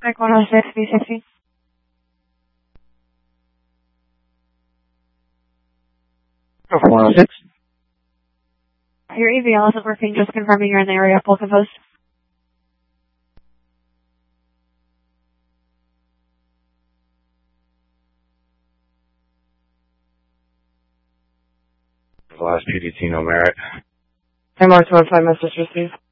Mike 106, B60. Go for 106. Your EVL isn't working, just confirming you're in the area, full composed. The last PDT, no merit. MR 25 message received.